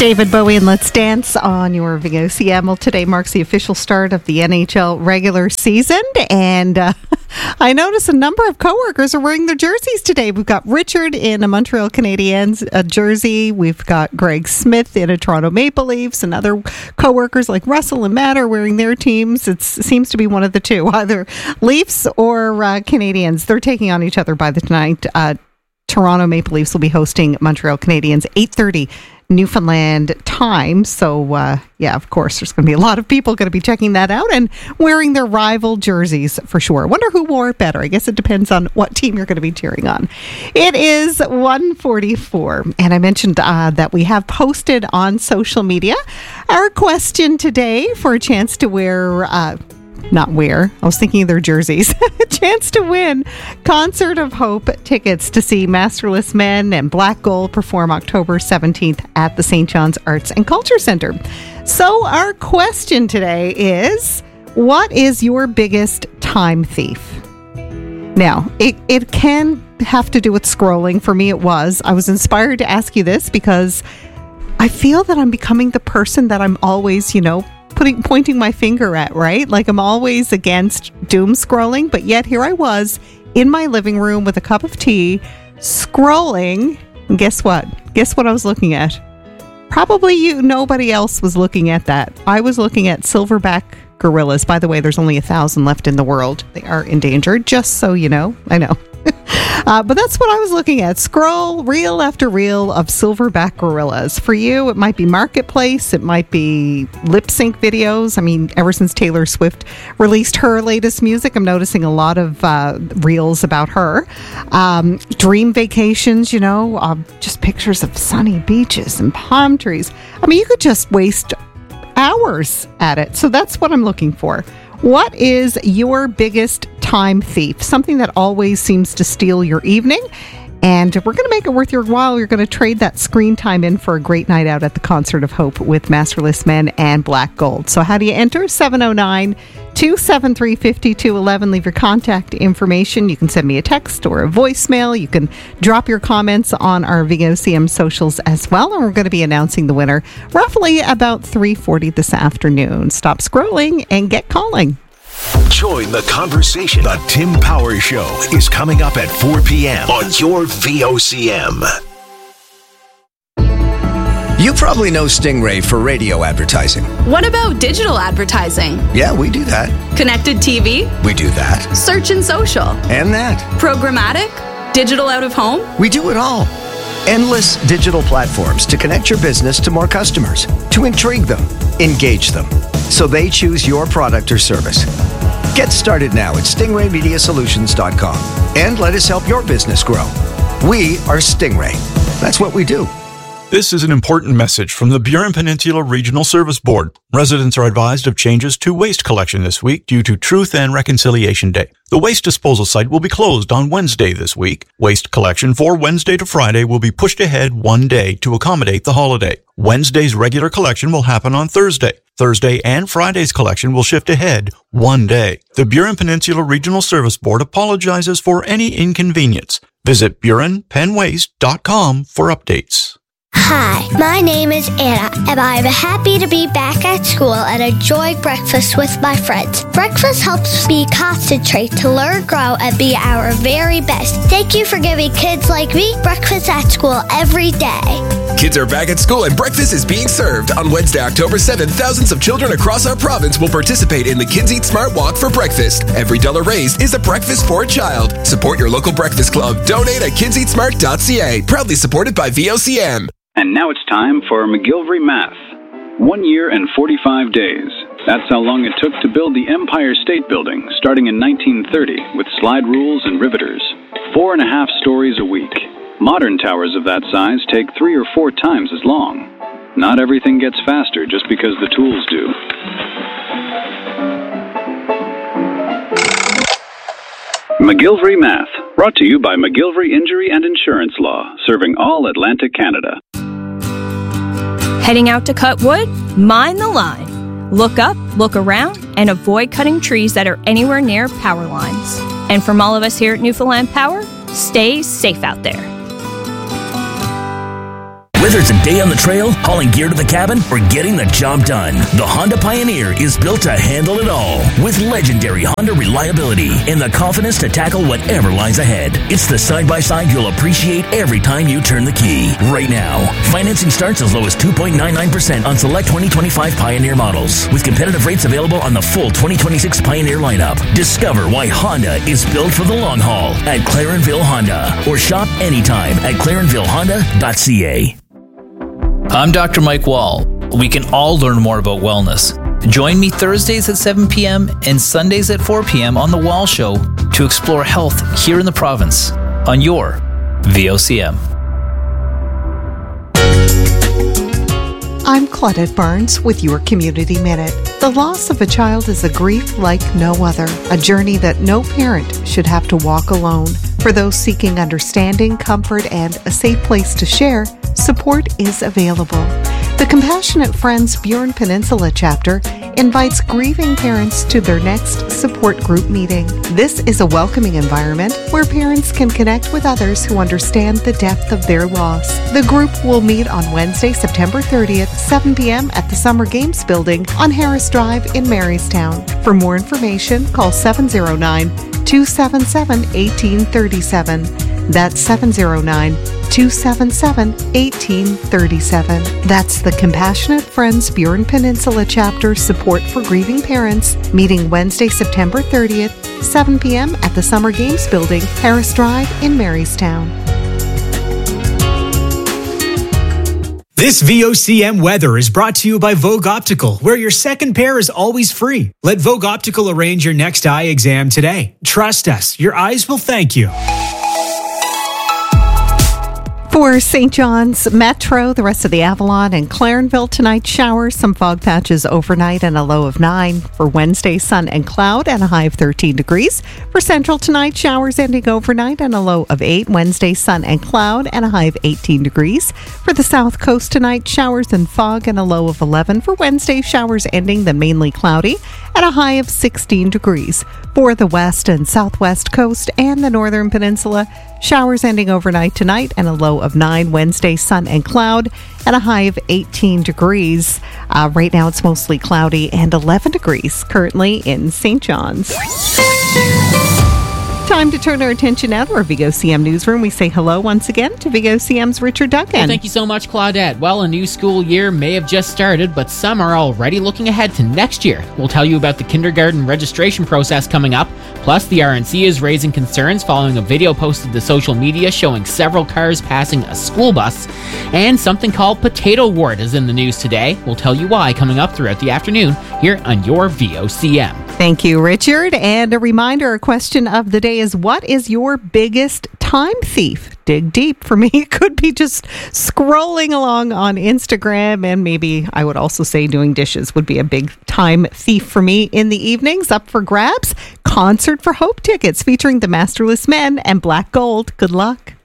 David Bowie and Let's Dance on your VOCM. Well, today marks the official start of the NHL regular season, and I noticed a number of coworkers are wearing their jerseys today. We've got Richard in a Montreal Canadiens jersey. We've got Greg Smith in a Toronto Maple Leafs, and other coworkers like Russell and Matt are wearing their teams. It seems to be one of the two, either Leafs or Canadiens. They're taking on each other by the tonight. Toronto Maple Leafs will be hosting Montreal Canadiens, 8:30 Newfoundland time. So, of course, there's going to be a lot of people going to be checking that out and wearing their rival jerseys for sure. I wonder who wore it better. I guess it depends on what team you're going to be cheering on. It is 1:44, and I mentioned that we have posted on social media our question today for a chance to wear... I was thinking of their jerseys. A chance to win Concert of Hope tickets to see Masterless Men and Black Gold perform October 17th at the St. John's Arts and Culture Centre. So our question today is, what is your biggest time thief? Now, it can have to do with scrolling. For me, it was. I was inspired to ask you this because I feel that I'm becoming the person that I'm always, pointing my finger at, right? Like I'm always against doom scrolling, but yet here I was in my living room with a cup of tea, scrolling, and guess what? Guess what I was looking at? Probably nobody else was looking at that. I was looking at silverback gorillas. By the way, there's only 1,000 left in the world. They are endangered, just so you know. I know. But that's what I was looking at. Scroll reel after reel of silverback gorillas. For you, it might be Marketplace. It might be lip sync videos. I mean, ever since Taylor Swift released her latest music, I'm noticing a lot of reels about her. Dream vacations, just pictures of sunny beaches and palm trees. I mean, you could just waste hours at it. So that's what I'm looking for. What is your biggest time thief? Something that always seems to steal your evening. And we're going to make it worth your while. You're going to trade that screen time in for a great night out at the Concert of Hope with Masterless Men and Black Gold. So how do you enter? 709-273-5211. Leave your contact information. You can send me a text or a voicemail. You can drop your comments on our VOCM socials as well. And we're going to be announcing the winner roughly about 3:40 this afternoon. Stop scrolling and get calling. Join the conversation. The Tim Power Show is coming up at 4 p.m. on your VOCM. You probably know Stingray for radio advertising. What about digital advertising? Yeah, we do that. Connected TV? We do that. Search and social? And that. Programmatic? Digital out of home? We do it all. Endless digital platforms to connect your business to more customers, to intrigue them, engage them, so they choose your product or service. Get started now at stingraymediasolutions.com and let us help your business grow. We are Stingray. That's what we do. This is an important message from the Burin Peninsula Regional Service Board. Residents are advised of changes to waste collection this week due to Truth and Reconciliation Day. The waste disposal site will be closed on Wednesday this week. Waste collection for Wednesday to Friday will be pushed ahead one day to accommodate the holiday. Wednesday's regular collection will happen on Thursday. Thursday and Friday's collection will shift ahead one day. The Burin Peninsula Regional Service Board apologizes for any inconvenience. Visit BurinPenWaste.com for updates. Hi, my name is Anna, and I'm happy to be back at school and enjoy breakfast with my friends. Breakfast helps me concentrate to learn, grow, and be our very best. Thank you for giving kids like me breakfast at school every day. Kids are back at school and breakfast is being served. On Wednesday, October 7th, thousands of children across our province will participate in the Kids Eat Smart Walk for breakfast. Every dollar raised is a breakfast for a child. Support your local breakfast club. Donate at kidseatsmart.ca. Proudly supported by VOCM. And now it's time for McGillivray Math. 1 year and 45 days. That's how long it took to build the Empire State Building, starting in 1930 with slide rules and riveters. 4.5 stories a week. Modern towers of that size take 3 or 4 times as long. Not everything gets faster just because the tools do. McGillivray Math, brought to you by McGillivray Injury and Insurance Law, serving all Atlantic Canada. Heading out to cut wood? Mind the line. Look up, look around, and avoid cutting trees that are anywhere near power lines. And from all of us here at Newfoundland Power, stay safe out there. Whether it's a day on the trail, hauling gear to the cabin, or getting the job done, the Honda Pioneer is built to handle it all. With legendary Honda reliability and the confidence to tackle whatever lies ahead. It's the side-by-side you'll appreciate every time you turn the key. Right now, financing starts as low as 2.99% on select 2025 Pioneer models, with competitive rates available on the full 2026 Pioneer lineup. Discover why Honda is built for the long haul at Clarenville Honda, or shop anytime at clarenvillehonda.ca. I'm Dr. Mike Wall. We can all learn more about wellness. Join me Thursdays at 7 p.m. and Sundays at 4 p.m. on The Wall Show to explore health here in the province on your VOCM. I'm Claudette Barnes with your Community Minute. The loss of a child is a grief like no other, a journey that no parent should have to walk alone. For those seeking understanding, comfort, and a safe place to share, support is available. The Compassionate Friends Burin Peninsula chapter invites grieving parents to their next support group meeting. This is a welcoming environment where parents can connect with others who understand the depth of their loss. The group will meet on Wednesday, September 30th, 7 p.m. at the Summer Games Building on Harris Drive in Marystown. For more information, call 709-277-1837. That's 709-277-1837. That's the Compassionate Friends Burin Peninsula Chapter Support for Grieving Parents, meeting Wednesday, September 30th, 7 p.m. at the Summer Games Building, Harris Drive in Marystown. This VOCM weather is brought to you by Vogue Optical, where your second pair is always free. Let Vogue Optical arrange your next eye exam today. Trust us, your eyes will thank you. For St. John's Metro, the rest of the Avalon and Clarenville tonight, showers, some fog patches overnight and a low of 9. For Wednesday, sun and cloud and a high of 13 degrees. For Central tonight, showers ending overnight and a low of 8. Wednesday, sun and cloud and a high of 18 degrees. For the South Coast tonight, showers and fog and a low of 11. For Wednesday, showers ending, then mainly cloudy and a high of 16 degrees. For the West and Southwest Coast and the Northern Peninsula, showers ending overnight tonight and a low of 9. Wednesday, sun and cloud and a high of 18 degrees. Right now it's mostly cloudy and 11 degrees currently in St. John's. Time to turn our attention now to our VOCM newsroom. We say hello once again to VOCM's Richard Duncan. Well, thank you so much, Claudette. Well, a new school year may have just started, but some are already looking ahead to next year. We'll tell you about the kindergarten registration process coming up. Plus, the RNC is raising concerns following a video posted to social media showing several cars passing a school bus. And something called potato wart is in the news today. We'll tell you why coming up throughout the afternoon here on your VOCM. Thank you, Richard. And a reminder, our question of the day is, what is your biggest time thief? Dig deep. For me, it could be just scrolling along on Instagram, and maybe I would also say doing dishes would be a big time thief for me in the evenings. Up for grabs, Concert for Hope tickets featuring the Masterless Men and Black Gold. Good luck.